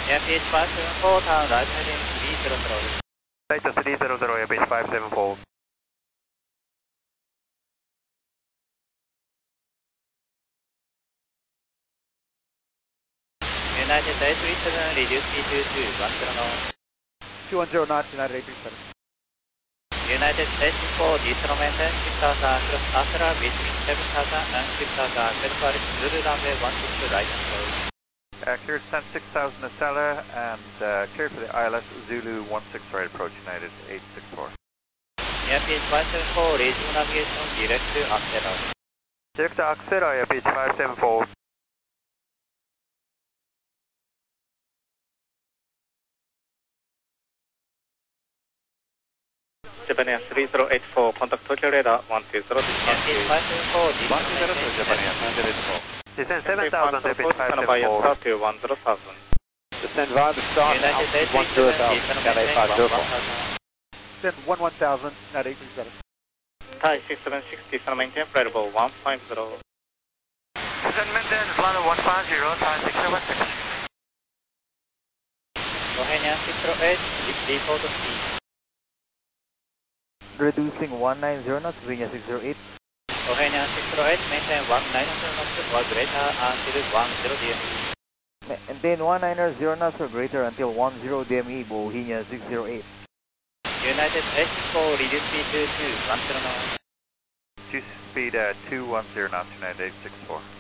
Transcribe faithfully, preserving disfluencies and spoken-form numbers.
Airbase five seven four, turn right heading three zero zero. Right to three zero zero, Airbase five seven four. United eight three seven, reduce speed to two one zero knots. two one zero knots, United eight three seven. United eight six four, descent maintain six thousand, cross Astra between seven thousand and six thousand, Alpha Zulu runway one six two right approach. Uh, clear to six thousand Acela and uh, clear for the I L S Zulu one six right approach, United eight six four. Airbase five seven four, radio navigation direct to Acela. Direct to Acela, Airbase five seven four. Japan Air three zero eight four, contact Tokyo radar one two zero. Airbase five seven four, one two zero to Japan Air nine zero eight four. Descend seven thousand, Airbase five seven four. To one zero thousand. Descend via the start, United eight one three zero seven, thousand, descent Calais maintain five zero one four. thousand. Then one one thousand, United eight three seven. Thai six seven six, descend maintain flight level one five zero. Descend maintain flight level one five zero, Thai six seven six. Bohemia six zero eight, default speed. Reducing one nine zero knots, Virginia six zero eight. Bohemia six zero eight, maintain one nine zero knots or greater until one zero D M E. Maintain one nine zero knots or greater until one zero D M E, Bohemia six zero eight. United eight six four, reduce speed to two one zero knots. Two speed uh, two one zero knots, United eight six four.